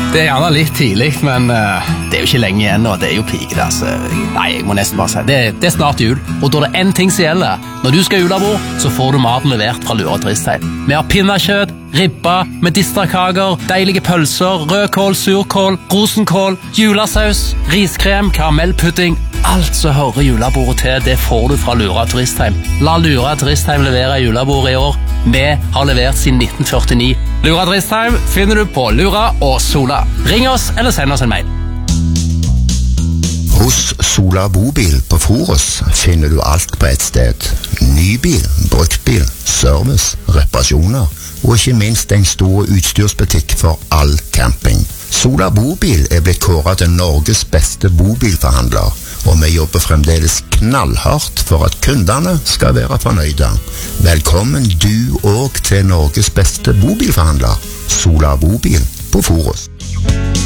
Det er gjerne litt tidlig, men det er jo ikke lenge igjen, og det er jo pike, altså. Nei, jeg må nesten bare si, det er snart jul, og da er det en ting som gjelder. Når du skal julebord, så får du maten levert fra Lura Turistheim. Vi har pinnekjøtt, ribba, medisterkaker, deilige pølser, rødkål, surkål, rosenkål, julesaus, riskrem, karamellpudding. Alt som hører julebordet til, det får du fra Lura Turistheim. La Lura Turistheim levere julebordet i år. Vi har levert siden 1949. Lura Turistheim finner du på Lura og Sola. Ring oss eller send oss en mail. Hos Sola Bobil på Forus finner du alt på et sted. Nybil, bruktbil, service, reparasjoner og ikke minst en stor utstyrsbutikk for all camping. Sola Bobil er blitt kåret til Norges beste bobilforhandler, og vi jobber fremdeles knallhardt for at kundene skal være fornøyde. Velkommen du og til Norges beste bobilforhandler, Sola Bobil på Forus.